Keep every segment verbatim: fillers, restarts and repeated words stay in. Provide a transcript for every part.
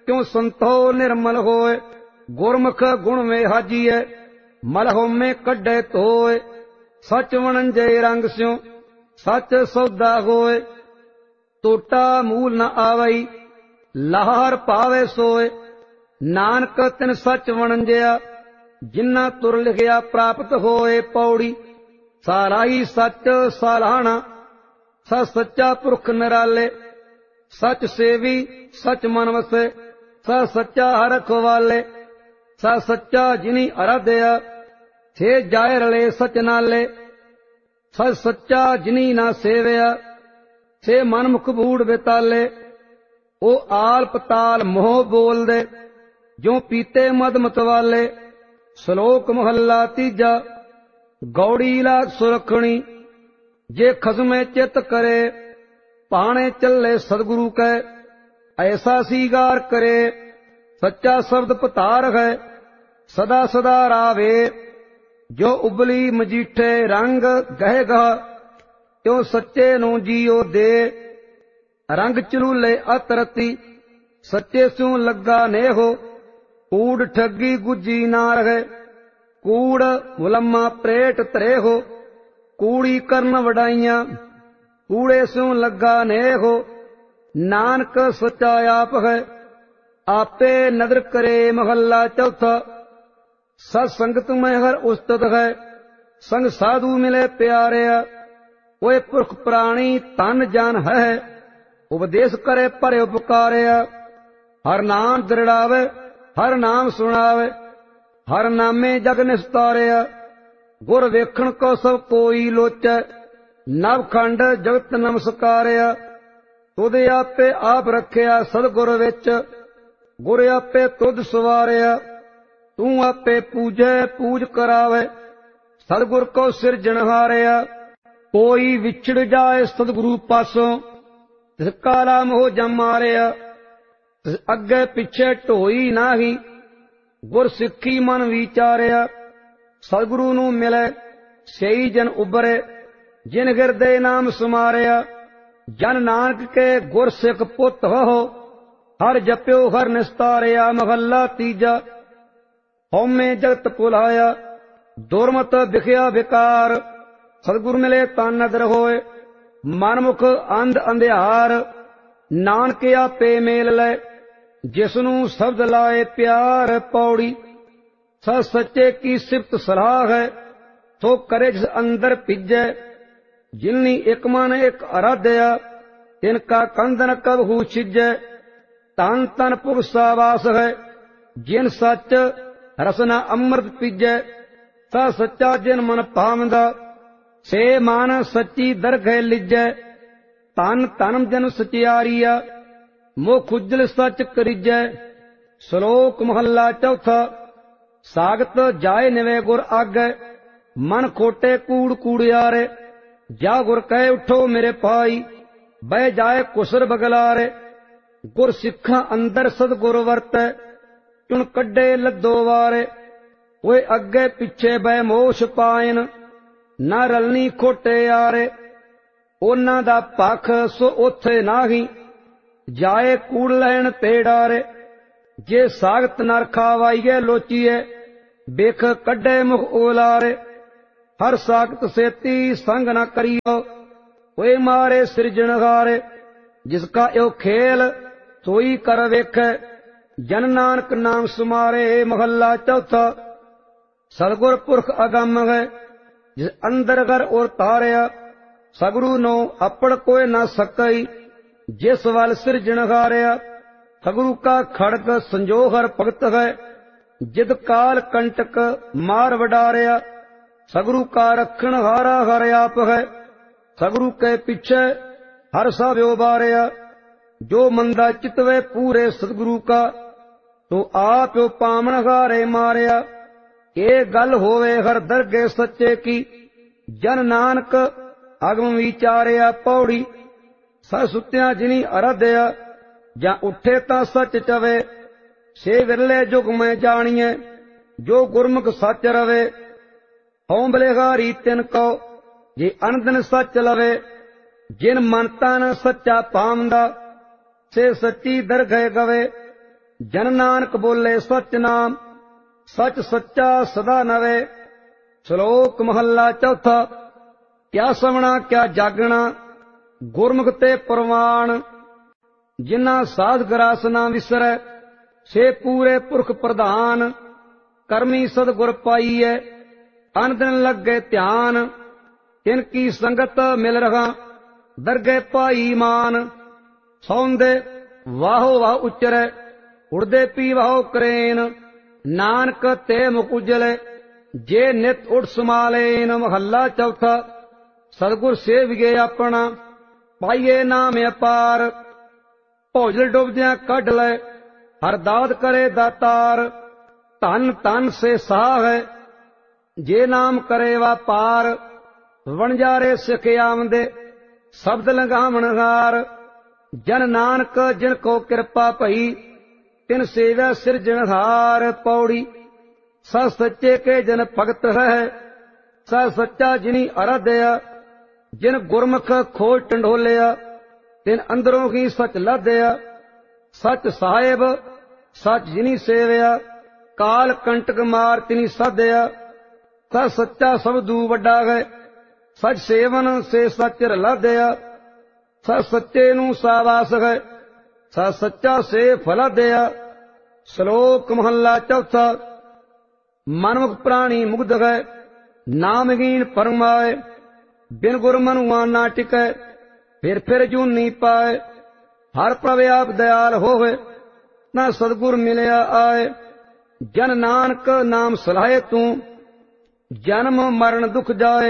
क्यों संतो निर्मल होए। गुरमुख गुण में हाजीए मलहो में कड्डे धोए। सच वणंजे रंग स्यों सच सौदा होए। टोटा मूल न आवई लाहर पावे सोए। नानक तिन सच वणंजिया जिन्ना तुर लिखिया प्राप्त होए। पौड़ी साराही सच सालाहना स सच्चा पुरख निराले। सच सेवी सच मन वसे स सच्चा हर खवाले। स सच्चा जिनी आराध्या छे जाय रले सच नाले। स सच्चा जिनी ना सेविया छे मन मुख बूढ़ बेताले। ओ आल पताल मोह बोल दे जो पीते मद मतवाले। श्लोक महला तीजा गौड़ी लाग सुरखणी जे खसमे चित करे। पाणे चले सदगुरु कै ऐसा सीगार करे। सच्चा शब्द पतार है सदा सदा रावे। जो उबली मजीठे रंग गह गह त्यों सच्चे नो जियो दे। रंग चलूले अतरती सच्चे स्यों लगा नेहो। कूड़ ठगी गुजी ना रहे कूड़ मुलम्मा प्रेट तरे हो। कूड़ी करन वडाइयां कूड़े स्यों लगा नेहो। नानक सच्चा आप है आपे नदर करे। महला चौथा सत्संगत में हर उस्तत है संग साधु मिले प्यारे। कोई पुरख प्राणी तन जान है उपदेश करे पर उपकारे। हर नाम दृढ़ावे हर नाम सुनावे हर नामे जग निस्तारे। गुर वेखण को सब कोई लोचे नवखंड जगत नमस्कारे। तुद आपे आप रखिया सदगुर विच गुर आपे तुद सवारे। तू आपे पूजे पूज करावे सदगुर को सिरजनहारे। कोई विछड़ जाए सदगुरु पासों तिस काला मोह जम मारे। अगे पिछे ढोई नाही गुर सिक्खी मन विचारिया। सदगुरु नू मिले सही जन उबरे जिन गिरदे नाम समारिया। जन नानक के गुर सिख पुत हो हर जप्यो हर निस्तारिया। महला तीजा हौमे जगत भुलाया दुरमत बिखया विकार। सदगुरु मिले तन नदर होए मनमुख अंध अंधियार। नानक आपे मेल ले जिसनू शब्द लाए प्यार। पौड़ी स सच्चे की सिफत सलाह है तो करे जिस अंदर पिजे। जिननी एक मन एक आराध्या तिनका कंदन कब हु छिजे। तन तन पुर सावास है जिन सच रसना अमृत पिजे। स सच्चा जिन मन भावंदा से मान सच्ची दरगह लिजे। तन तन जन सचियारिया मुख उज्जल सच करिजै। श्लोक महला चौथा सागत जाए निवे गुर आगे मन खोटे कूड़ कूड़ियारे। जा गुर कहे उठो मेरे भाई बह जाए कुसर बगलारे। गुर सिखा अंदर सदगुर वरतै चुन कड्डे लद्दो वारे। ओए अगे पिछे बह मोश पायन ना रलनी खोटे यारे। ओना दा पख सो ओथे नाही जाए कूड़ लैन पेड़ारे। जे सागत नर खावाइए लोचीए बेख कड्डे मुख ओलारे। हर सागत सेती संग न करियो ओए मारे सिरजनहारे। जिसका यो खेल सोई कर वेखै जन नानक नाम सुमारे। महला चौथा सदगुर पुरख अगम है जिस अंदर घर और तारिया। सगुरु नो अपड़ कोई न सकई जिस वाल सिरजनहारिया। सगुरु का खड़ग संजोहर भगत है जिद काल कंटक मार वडारिया। सगुरु का रखण हारा हर आप है सगुरु के पीछे हर सा व्योबारिया। जो मंदा चितवे पूरे सदगुरु का तो आप यो पामन हारे मारिया। ये गल होवे हर दरगे सच्चे की जन नानक अगम विचारिया। पौड़ी सुत्या जिनी आराध्या जा उठे ता सच चवे। से विरले जुग में जानिए जो गुरमुख सच रवे। हौं बलेहारी तिन को जे अनदन सच लवे। जिन मन तन सच्चा पावंदा से सच्ची दरगह गवे। ਜਨ ਨਾਨਕ ਬੋਲੇ ਸਚ ਨਾਮ, ਸਚ ਸੱਚਾ ਸਦਾ ਨਵੇ। ਸ਼ਲੋਕ ਮਹੱਲਾ ਚੌਥਾ। ਕਿਆ ਸਵਣਾ ਕਿਆ ਜਾਗਣਾ, ਗੁਰਮੁਖ ਤੇ ਪ੍ਰਵਾਨ। ਜਿਨ੍ਹਾਂ ਸਾਧ ਗਰਾਸ ਨਾ ਵਿਸਰੈ, ਸੇ ਪੂਰੇ ਪੁਰਖ ਪ੍ਰਧਾਨ। ਕਰਮੀ ਸਤਿਗੁਰ ਪਾਈਐ, ਅਨ ਦਿਨ ਲੱਗੇ ਧਿਆਨ। ਤਿਨ ਕੀ ਸੰਗਤ ਮਿਲ ਰਹਾ, ਦਰਗਹਿ ਪਾਈ ਮਾਨ। ਸੌਂਦੇ ਵਾਹੋ ਵਾਹ ਉਚਰੈ, ਉੜਦੇ ਪੀ ਵਾਹੋ ਕਰੇਨ। ਨਾਨਕ ਤੇ ਮੁਖ ਉਜਲੇ, ਜੇ ਨਿਤ ਉਡ ਸਮਾਲੇਨ। ਮਹੱਲਾ ਚੌਥਾ। ਸਤਿਗੁਰ ਸੇਵੀਏ ਆਪਣਾ, ਪਾਈਏ ਨਾਮ ਅਪਾਰ। ਭੌਜਲ ਡੁੱਬਦਿਆਂ ਕੱਢ ਲੈ, ਹਰ ਦਾਤ ਕਰੇ ਦਾਤਾਰ। ਧਨ ਧਨ ਸੇ ਸਾਹ ਹੈ, ਜੇ ਨਾਮ ਕਰੇ ਵਾਪਾਰ। ਵਣਜਾਰੇ ਸਿੱਖ ਆਵੰਦੇ, ਸ਼ਬਦ ਲੰਘਾਵਣ ਹਾਰ। ਜਨ ਨਾਨਕ ਜਿਨ ਕੋ ਕਿਰਪਾ ਭਈ, ਤਿਨ ਸੇਵੈ ਸਿਰਜਣਹਾਰ। ਪੌੜੀ। ਸ ਸੱਚੇ ਕੇ ਜਨ ਭਗਤ ਹੈ, ਸ ਸੱਚਾ ਜਿਨੀ ਅਰਾਧਿਆ। ਜਿਨ ਗੁਰਮੁਖ ਖੋਜ ਟੰਡੋਲਿਆ, ਤਿਨ ਅੰਦਰੋਂ ਹੀ ਸਚ ਲਾਧਿਆ। ਸਚ ਸਾਹਿਬ ਸਚ ਜਿਨੀ ਸੇਵਿਆ, ਕਾਲ ਕੰਟਕ ਮਾਰ ਤਿਨੀ ਸਾਧਿਆ। ਸ ਸੱਚਾ ਸਬਦੂ ਵੱਡਾ ਹੈ, ਸਚ ਸੇਵਨ ਸੇ ਸਚ ਰਲਾਧਿਆ। ਸ ਸੱਚੇ ਨੂੰ ਸਾਵਾਸ ਹੈ, ਸ ਸੱਚਾ ਸੇ ਫਲਾਧਿਆ। ਸ਼ਲੋਕ ਮਹੱਲਾ ਚੌਥਾ। ਮਨਮੁਖ ਪ੍ਰਾਣੀ ਮੁਗਧ ਹੈ, ਨਾਮਹੀਨ ਪਰਮਾਏ। ਬਿਨ ਗੁਰ ਮਨੁਆ ਨਾ ਟਿਕੈ, ਫਿਰ ਫਿਰ ਜੂਨੀ ਪਾਏ। ਹਰ ਪ੍ਰਭ ਆਪ ਦਇਆਲ ਹੋਵੇ, ਨਾ ਸਤਿਗੁਰ ਮਿਲਿਆ ਆਏ। ਜਨ ਨਾਨਕ ਨਾਮ ਸਲਾਹੇ ਤੂੰ, ਜਨਮ ਮਰਨ ਦੁਖ ਜਾਏ।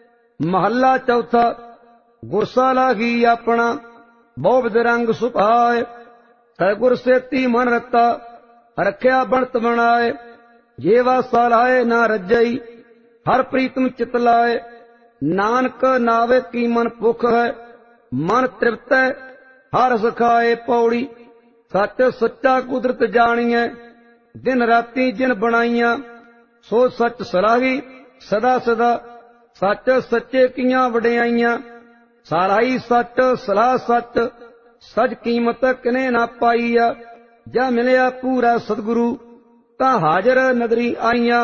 ਮਹੱਲਾ ਚੌਥਾ। ਗੁਰਸਾ ਲਾਗੀ ਆਪਣਾ, ਬਹੁ ਰੰਗ ਸੁਭਾਏ। ਸਤਿਗੁਰ ਸੇਤੀ ਮਨ ਰਤਾ, ਰੱਖਿਆ ਬਣਤ ਬਣਾਏ। ਜੇ ਵਾਸਾ ਲਾਏ ਨਾ ਰੱਜਈ, ਹਰ ਪ੍ਰੀਤਮ ਚਿਤ ਲਾਏ। ਨਾਨਕ ਨਾਵੇ ਕੀ ਮਨ ਭੁਖ ਹੈ, ਮਨ ਤ੍ਰਿਪਤੈ ਹਰ ਸਖਾਏ। ਪੌੜੀ। ਸੱਚ ਸੱਚਾ ਕੁਦਰਤ ਜਾਣੀਐ, ਦਿਨ ਰਾਤੀ ਜਿਨ ਬਣਾਈਆਂ। ਸੋ ਸੱਚ ਸਲਾਹੀ ਸਦਾ ਸਦਾ, ਸੱਚ ਸੱਚੇ ਕੀਆਂ ਵਡਿਆਈਆਂ। ਸਾਰਾਈ ਸੱਚ ਸਲਾਹ ਸੱਚ, ਸਚ ਕੀਮਤ ਕਿਨੇ ਨਾ ਪਾਈਆ। ਜਾ ਮਿਲਿਆ ਪੂਰਾ ਸਤਿਗੁਰੂ, ਤਾਂ ਹਾਜ਼ਰ ਨਦਰੀ ਆਈਆਂ।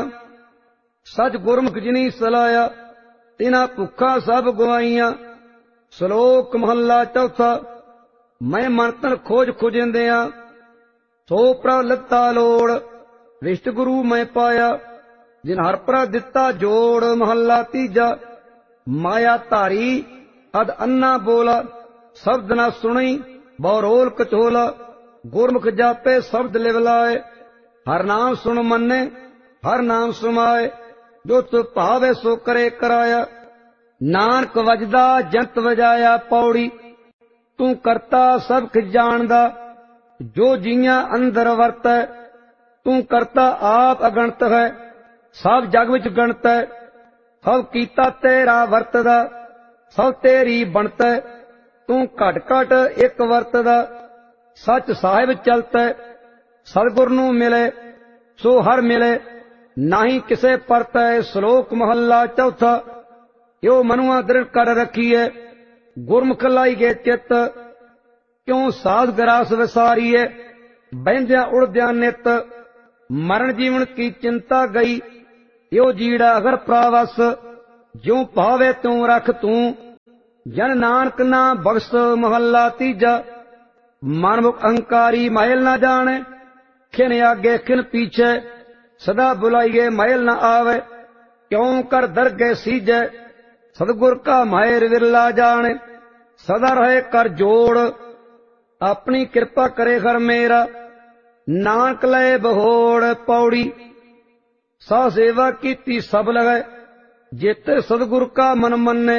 ਸਚ ਗੁਰਮੁਖ ਜਿਨੀ ਸਲਾਇਆ, ਤਿਨਾ ਭੁੱਖਾਂ ਸਭ ਗਵਾਈਆਂ। ਸ਼ਲੋਕ ਮਹੱਲਾ ਚੌਥਾ। ਮੈਂ ਮਨ ਤਨ ਖੋਜ ਖੁਜਿੰਦਿਆਂ, ਸੋ ਪ੍ਰਭ ਲੱਤਾ ਲੋੜ। ਰਿਸ਼ਟ ਗੁਰੂ ਮੈਂ ਪਾਇਆ, ਜਿਨ ਹਰ ਪ੍ਰਭ ਦਿੱਤਾ ਜੋੜ। ਮਹੱਲਾ ਤੀਜਾ। ਮਾਇਆ ਧਾਰੀ ਅਦ ਅੰਨਾ ਬੋਲਾ, ਸ਼ਬਦ ਨਾ ਸੁਣੀ ਬਹੁ ਰੋਲ ਕਚੋਲਾ। ਗੁਰਮੁਖ ਜਾਪੇ ਸ਼ਬਦ ਲਿਵ ਲਾਏ, ਹਰ ਨਾਮ ਸੁਣ ਮੰਨੇ ਹਰ ਨਾਮ ਸਮਾਏ। ਜੋ ਤੁ ਭਾਵੇ ਸੋ ਕਰੇ ਕਰਾਇਆ, ਨਾਨਕ ਵਜਦਾ ਜੰਤ ਵਜਾਇਆ। ਪੌੜੀ। ਤੂੰ ਕਰਤਾ ਸਭ ਕੁਝ ਜਾਣਦਾ, ਜੋ ਜੀਆਂ ਅੰਦਰ ਵਰਤੈ। ਤੂੰ ਕਰਤਾ ਆਪ ਅਗਣਤ ਹੈ, ਸਭ ਜਗ ਵਿੱਚ ਗਣਤ ਹੈ। ਸਭ ਕੀਤਾ ਤੇਰਾ ਵਰਤਦਾ, ਸਭ ਤੇਰੀ ਬਣਤੈ। ਤੂੰ ਘਟ ਘਟ ਇੱਕ ਵਰਤਦਾ, ਸੱਚ ਸਾਹਿਬ ਚਲਤੈ। ਸਤਿਗੁਰ ਨੂੰ ਮਿਲੇ ਸੋ ਹਰ ਮਿਲੇ, ਨਾਹੀ ਕਿਸੇ ਪਰਤੈ। ਸ਼ਲੋਕ ਮਹੱਲਾ ਚੌਥਾ। ਇਹੋ ਮਨੁਆ ਦ੍ਰਿੜ ਕਰ ਰੱਖੀਐ, ਗੁਰਮੁਖ ਲਾਈਗੇ ਚਿੱਤ। ਕਿਉ ਸਾਧ ਗਰਾਸ ਵਿਸਾਰੀਐ, ਬਹਿੰਦਿਆਂ ਉੜਦਿਆਂ ਨਿਤ। ਮਰਨ ਜੀਵਨ ਕੀ ਚਿੰਤਾ ਗਈ, ਇਹੋ ਜੀੜਾ ਅਗਰ ਪ੍ਰਾਵਸ। ਜਿਉ ਭਾਵੇ ਤਿਉ ਰਖ ਤੂੰ, ਜਨ ਨਾਨਕ ਨਾ ਬਖਸ਼। ਮਹੱਲਾ ਤੀਜਾ। ਮਨਮੁਖ ਅਹੰਕਾਰੀ ਮਾਇਲ ਨਾ ਜਾਣੈ, ਖਿਨ ਆਗੇ ਖਿਨ ਪੀਛੈ। ਸਦਾ ਬੁਲਾਈਏ ਮਾਇਲ ਨਾ ਆਵੇ, ਕਿਉ ਕਰ ਦਰਗਹਿ ਸੀਜੈ। ਸਤਿਗੁਰ ਕਾ ਮਾਇਰ ਵਿਰਲਾ ਜਾਣੈ, ਸਦਾ ਰਹੇ ਕਰ ਜੋੜ। ਆਪਣੀ ਕਿਰਪਾ ਕਰੇ ਹਰ ਮੇਰਾ, ਨਾਨਕ ਲਏ ਬਹੋੜ। ਪੌੜੀ। ਸਾ ਸੇਵਾ ਕੀਤੀ ਸਭ ਲਗੈ, ਜੇਤੇ ਸਤਿਗੁਰ ਕਾ ਮਨ ਮੰਨੇ।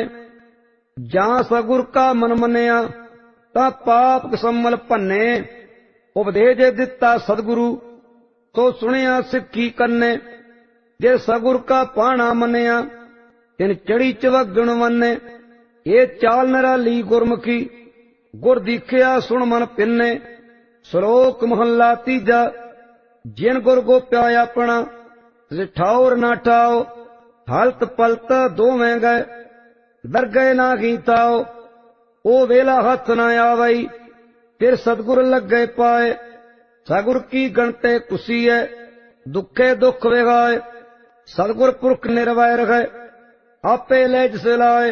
ਜਾਂ ਸਤਿਗੁਰ ਕਾ ਮਨ ਮੰਨਿਆ, ਤਾਂ ਪਾਪ ਕਸਮਲ ਭੰਨੇ। ਉਪਦੇਸ਼ ਜੇ ਦਿੱਤਾ ਸਤਿਗੁਰੂ, ਸੋ ਸੁਣਿਆ ਸਿੱਖੀ ਕੰਨੇ। ਜੇ ਸਤਿਗੁਰ ਕਾ ਪਾਣਾ ਮੰਨਿਆ, ਤਿਨ ਚੜੀ ਚਵਗਣ ਵੰਨੇ। ਇਹ ਚਾਲ ਨਿਰਾਲੀ ਗੁਰਮੁਖੀ, ਗੁਰ ਦੀਖਿਆ ਸੁਣ ਮਨ ਪਿੰਨੇ। ਸ਼ਲੋਕ ਮਹੱਲਾ ਤੀਜਾ। ਜਿਨ ਗੁਰ ਗੋਪਿਆ ਆਪਣਾ, ਤਿਸ ਠਾਉਰ ਨਾ ਠਾਓ। ਹਲਤ ਪਲਤ ਦੋਵੇਂ ਗਏ, ਦਰਗਹਿ ਨਾ ਗੀਤਾਓ। ਉਹ ਵੇਲਾ ਹੱਥ ਨਾ ਆਵਈ, ਫਿਰ ਸਤਿਗੁਰ ਲੱਗੇ ਪਾਏ। सगुर की गणते कुसीए दुखे दुख विगाए सतगुर पुरख निर्वै रखै आपे ले जिस लाए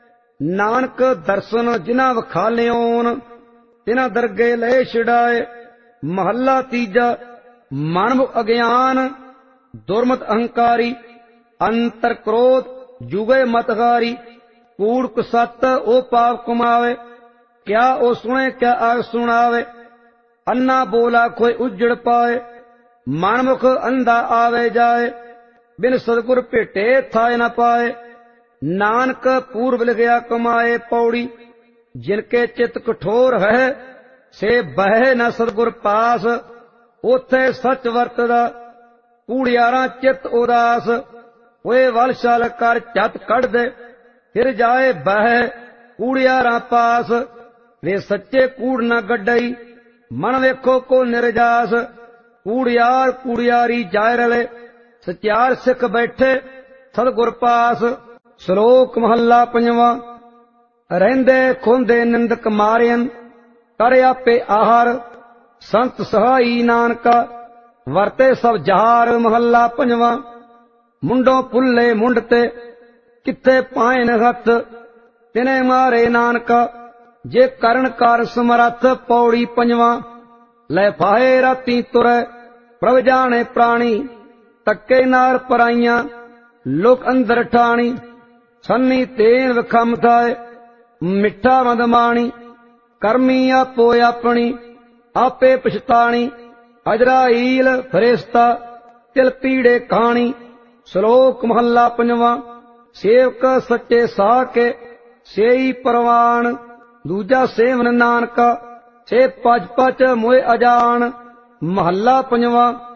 नानक दर्शन जिन्हां वखालियोन तिन्हां दरगे ले छिड़ाए। महला तीजा मनमुख अज्ञान दुर्मत अहंकारी अंतर क्रोध जुगे मतगारी कूड़ कुसत ओ पाप कमावे क्या ओ सुने क्या आग सुनावे अन्ना बोला कोई उजड़ पाए मनमुख अंधा आवे जाए बिन सतगुर भेटे थाए न पाए। नानक पूर्व लिखया कमाए पौड़ी जिनके चित कठोर है से बह न सतगुर पास ओथे सच वरतदा कूड़ियारा चित उदास ओए वलशाल कर झट कढ़ दे फिर जाए बह कूड़ियारा पास वे सच्चे कूड़ न गड्डई मन वेखो को निर्जास कूड़ियार कूड़ियारी जाए रले सत्यार सिख बैठे सतगुर पास। श्लोक महला पंजवा रहंदे खोंदे निंदक मारियन कर आपे आहार संत सहाई नानका वरते सब जहार। महला पंजवा मुंडों पुल्ले मुंड ते किथे पायन हथ तिने मारे नानका जे करण कार समरथ। पौड़ी पंजवा लै फाहे राती तुरै प्रभ जाने प्राणी तक्के नार पराइयां लोक अंदर ठाणी सन्नी तेन विखम थाए मिठा मदमाणी करमी आपो अपनी आपे पछताणी अजराईल फरिश्ता तिल पीड़े कहानी। श्लोक महला पंजवा सेवक सच्चे साह के सेई परवान दूजा सेवन नानका से पच पच मोए अजान। महला पंजवा